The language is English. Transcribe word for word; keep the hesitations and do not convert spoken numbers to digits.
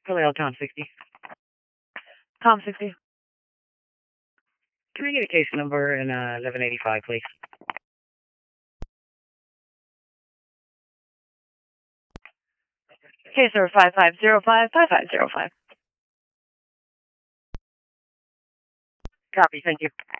Galil, Com sixty. Com sixty. Can I get a case number in uh, eleven eighty-five, please? Case number five five zero five five five zero five. Copy, thank you.